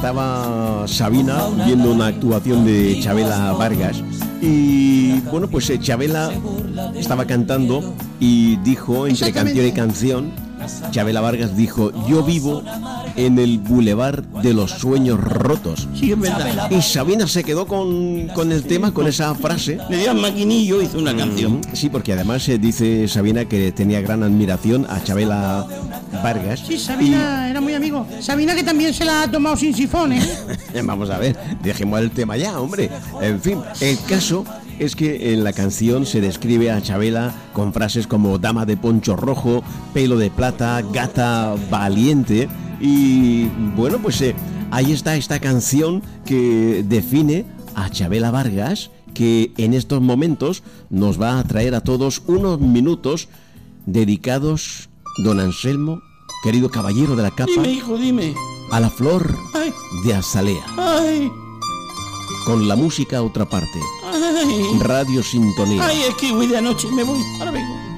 estaba Sabina viendo una actuación de Chabela Vargas y bueno, pues Chabela estaba cantando y dijo entre canción y canción, Chabela Vargas dijo: yo vivo en el bulevar de los sueños rotos. Sí, es verdad. Y Sabina se quedó con el tema, con esa frase. Le dio al maquinillo, hizo una canción. Sí, porque además dice Sabina que tenía gran admiración a Chabela Vargas. Sí, Sabina era muy amigo. Sabina que también se la ha tomado sin sifón, ¿eh? Vamos a ver, dejemos el tema ya, hombre. En fin, el caso es que en la canción se describe a Chabela con frases como dama de poncho rojo, pelo de plata, gata valiente. Y bueno, pues ahí está esta canción que define a Chabela Vargas, que en estos momentos nos va a traer a todos unos minutos dedicados, don Anselmo, querido caballero de la capa. Dime, hijo, dime. A la flor Ay. de azalea. Ay. Con la música a otra parte. Ay. Radio Sintonía. Ay, es que voy de anoche, me voy, ahora vengo.